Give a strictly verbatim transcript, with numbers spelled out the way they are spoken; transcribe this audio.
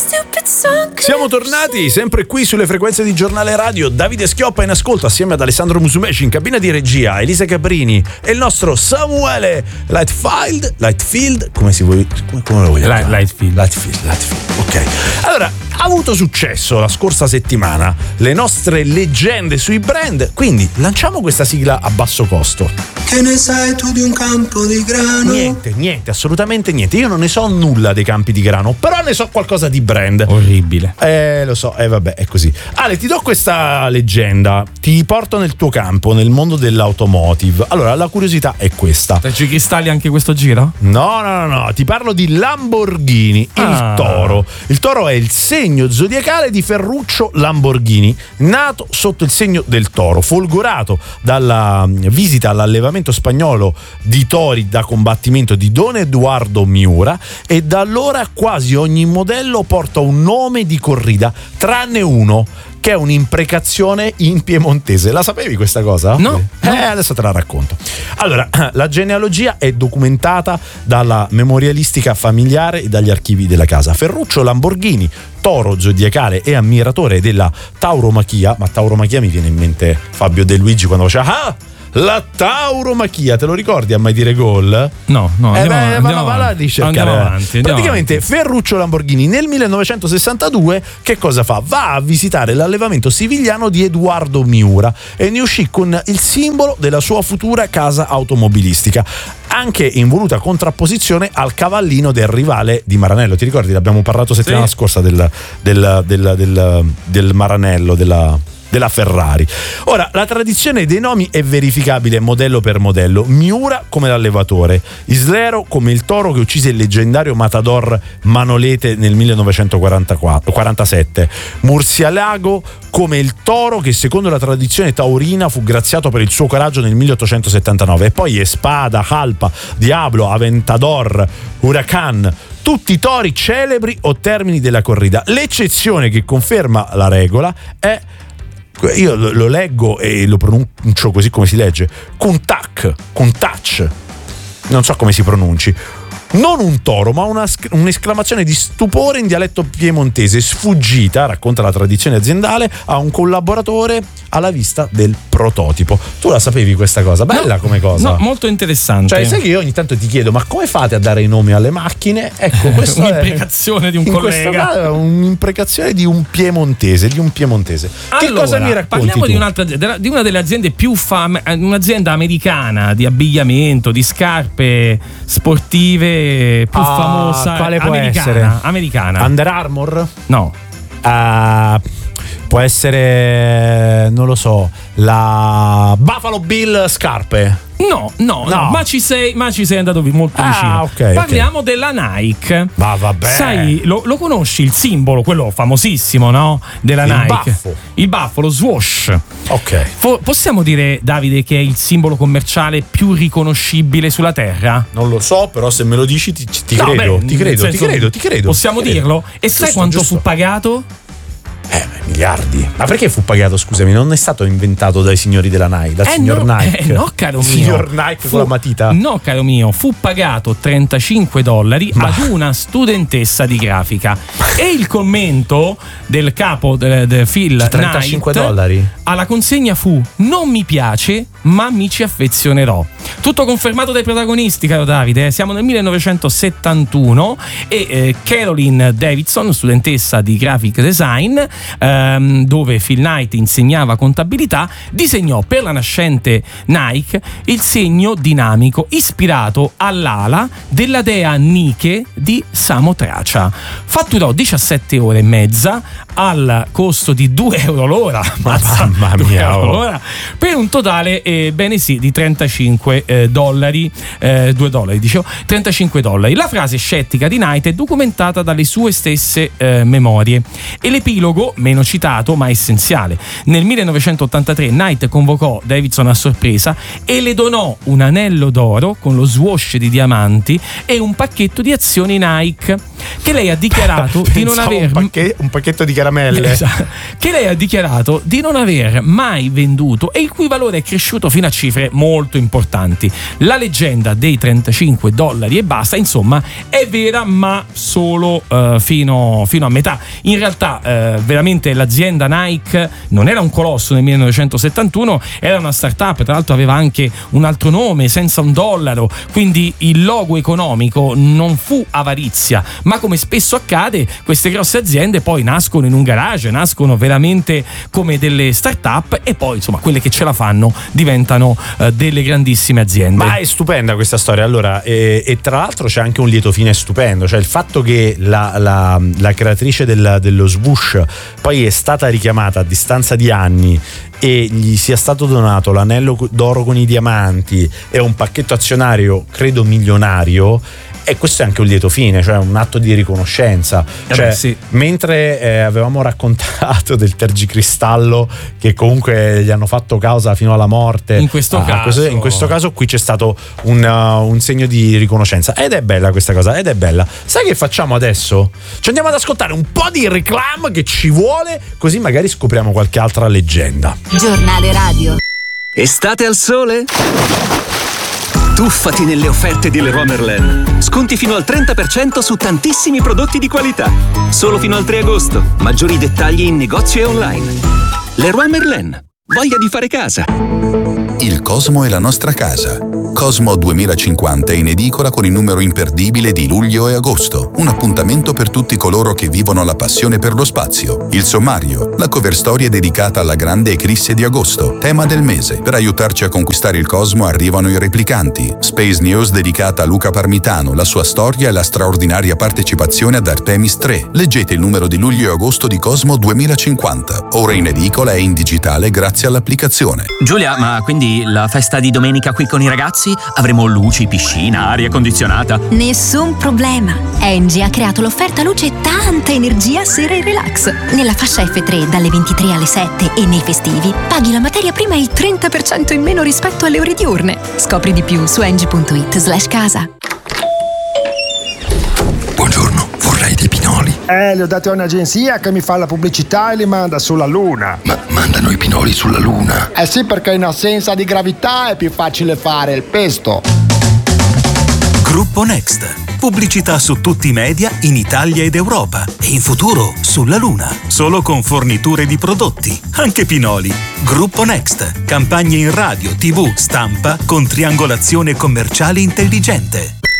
Siamo tornati sempre qui sulle frequenze di Giornale Radio. Davide Schioppa in ascolto assieme ad Alessandro Musumeci in cabina di regia, Elisa Caprini e il nostro Samuele Lightfield, Lightfield, come si vuole, come, come lo vogliamo? Light, Lightfield. Lightfield, Lightfield. Ok. Allora, ha avuto successo la scorsa settimana le nostre leggende sui brand, quindi lanciamo questa sigla a basso costo. Che ne sai tu di un campo di grano? Niente, niente, assolutamente niente. Io non ne so nulla dei campi di grano, però ne so qualcosa di brand. Orribile. Eh, lo so, eh vabbè, è così. Ale, ti do questa leggenda, ti porto nel tuo campo, nel mondo dell'automotive. Allora, la curiosità è questa. Ci cristalli anche questo giro? No, no, no, no, ti parlo di Lamborghini, Ah. il toro. Il toro è il segno zodiacale di Ferruccio Lamborghini, nato sotto il segno del toro, folgorato dalla visita all'allevamento spagnolo di tori da combattimento di Don Eduardo Miura, e da allora quasi ogni modello porta un nome di corrida, tranne uno che è un'imprecazione in piemontese. La sapevi questa cosa? No, Eh, no. adesso te la racconto. Allora, la genealogia è documentata dalla memorialistica familiare e dagli archivi della casa. Ferruccio Lamborghini, toro zodiacale e ammiratore della tauromachia, ma tauromachia mi viene in mente Fabio De Luigi quando faceva ah! La tauromachia, te lo ricordi a Mai Dire Gol? No, no, Eh andiamo, beh, andiamo va, va là a avanti. ricercare. Andiamo avanti, andiamo Praticamente avanti. Ferruccio Lamborghini nel millenovecentosessantadue che cosa fa? Va a visitare l'allevamento sivigliano di Eduardo Miura e ne uscì con il simbolo della sua futura casa automobilistica, anche in voluta contrapposizione al cavallino del rivale di Maranello. Ti ricordi? L'abbiamo parlato settimana Sì. scorsa del, del, del, del, del Maranello, della della Ferrari. Ora, la tradizione dei nomi è verificabile modello per modello. Miura come l'allevatore, Islero come il toro che uccise il leggendario matador Manolete nel millenovecentoquarantasette, Murcielago come il toro che secondo la tradizione taurina fu graziato per il suo coraggio nel milleottocentosettantanove, e poi Espada, Jalpa, Diablo, Aventador, Huracan, tutti tori celebri o termini della corrida. L'eccezione che conferma la regola è, io lo, lo leggo e lo pronuncio così come si legge, Kuntak, Kuntach, non so come si pronunci. Non un toro, ma una, un'esclamazione di stupore in dialetto piemontese, sfuggita, racconta la tradizione aziendale, a un collaboratore alla vista del prototipo. Tu la sapevi questa cosa? Bella No, come cosa. No, molto interessante. Cioè, sai che io ogni tanto ti chiedo, ma come fate a dare i nomi alle macchine? Ecco, questo è Un'imprecazione di un in collega. questo caso è un'imprecazione di un piemontese, di un piemontese. Che Allora, cosa mi racconti parliamo tu? di un'altra azienda, di una delle aziende più fame, un'azienda americana di abbigliamento, di scarpe sportive più Ah, famosa. quale può americana, essere? Americana. Under Armour? No. Ah, può essere, non lo so, la Buffalo Bill Scarpe. No, no, No. no, ma ci sei, ma ci sei andato molto Ah, vicino. ok, Parliamo della Nike. Ma vabbè. Sai, lo, lo conosci il simbolo, quello famosissimo, no? Della Il Nike. baffo. Il baffo, lo swoosh. Ok. Fo- possiamo dire, Davide, che è il simbolo commerciale più riconoscibile sulla Terra? Non lo so, però se me lo dici ti, ti No, credo, beh, ti nel credo, ti senso, credo, ti credo. Possiamo ti credo. dirlo? E sai Giusto, quanto giusto. fu pagato? Eh, miliardi. Ma perché fu pagato, scusami? Non è stato inventato dai signori della Nike, dal Eh, signor no, Nike. eh, no, caro mio. Signor Nike Fu- con la matita. No, caro mio, fu pagato trentacinque dollari Ma- ad una studentessa di grafica. E il commento del capo del, del Phil trentacinque Knight dollari? alla consegna fu: non mi piace, ma mi ci affezionerò. Tutto confermato dai protagonisti, caro Davide. Siamo nel millenovecentosettantuno e eh, Caroline Davidson, studentessa di graphic design, ehm, dove Phil Knight insegnava contabilità, disegnò per la nascente Nike il segno dinamico ispirato all'ala della dea Nike di Samotracia. Fatturò diciassette ore e mezza al costo di due euro l'ora. Mazza, mamma due mia, euro oh. l'ora, per un totale, eh, bene sì, di trentacinque eh, dollari, eh, due dollari, dicevo, trentacinque dollari. La frase scettica di Knight è documentata dalle sue stesse eh, memorie, e l'epilogo, meno citato ma essenziale: nel millenovecentottantatré Knight convocò Davidson a sorpresa e le donò un anello d'oro con lo swoosh di diamanti e un pacchetto di azioni Nike che lei ha dichiarato di non aver un, pacche- un pacchetto di caramelle. Esatto. Che lei ha dichiarato di non aver mai venduto e il cui valore è cresciuto fino a cifre molto importanti. La leggenda dei trentacinque dollari e basta, insomma, è vera, ma solo uh, fino, fino a metà. In realtà uh, veramente l'azienda Nike non era un colosso nel millenovecentosettantuno, era una startup, tra l'altro aveva anche un altro nome, senza un dollaro, quindi il logo economico non fu avarizia, ma come spesso accade queste grosse aziende poi nascono in un garage, nascono veramente come delle start-up e poi insomma quelle che ce la fanno diventano uh, delle grandissime aziende. Ma è stupenda questa storia. Allora, e, e tra l'altro c'è anche un lieto fine stupendo, cioè il fatto che la, la, la creatrice del, dello swoosh poi è stata richiamata a distanza di anni e gli sia stato donato l'anello d'oro con i diamanti e un pacchetto azionario credo milionario, e questo è anche un lieto fine, cioè un atto di riconoscenza. Eh cioè, beh, sì. Mentre eh, avevamo raccontato del tergicristallo che comunque gli hanno fatto causa fino alla morte, in questo ah, caso questo, in questo caso qui c'è stato un, uh, un segno di riconoscenza, ed è bella questa cosa, ed è bella. Sai che facciamo adesso? Ci andiamo ad ascoltare un po' di reclam che ci vuole, così magari scopriamo qualche altra leggenda. Giornale radio. Estate al sole? Tuffati nelle offerte di Leroy Merlin. Sconti fino al trenta per cento su tantissimi prodotti di qualità. Solo fino al tre agosto. Maggiori dettagli in negozio e online. Leroy Merlin. Voglia di fare casa. Il Cosmo è la nostra casa. Cosmo duemilacinquanta è in edicola con il numero imperdibile di luglio e agosto. Un appuntamento per tutti coloro che vivono la passione per lo spazio. Il sommario, la cover storia dedicata alla grande eclisse di agosto, tema del mese. Per aiutarci a conquistare il Cosmo arrivano i replicanti. Space News dedicata a Luca Parmitano, la sua storia e la straordinaria partecipazione ad Artemis tre. Leggete il numero di luglio e agosto di Cosmo duemilacinquanta. Ora in edicola e in digitale grazie all'applicazione. Giulia, ma quindi la festa di domenica qui con i ragazzi? Avremo luci, piscina, aria condizionata? Nessun problema. Engie ha creato l'offerta luce e tanta energia sera e relax. Nella fascia F tre dalle ventitré alle sette e nei festivi paghi la materia prima il trenta per cento in meno rispetto alle ore diurne. Scopri di più su engie punto it slash casa. Buongiorno, vorrei dei pinoli. Eh, li ho dati a un'agenzia che mi fa la pubblicità e li manda sulla Luna. Ma mandano i pinoli sulla Luna? Eh sì, perché in assenza di gravità è più facile fare il pesto. Gruppo Next. Pubblicità su tutti i media in Italia ed Europa. E in futuro sulla Luna. Solo con forniture di prodotti. Anche pinoli. Gruppo Next. Campagne in radio, tivù, stampa con triangolazione commerciale intelligente.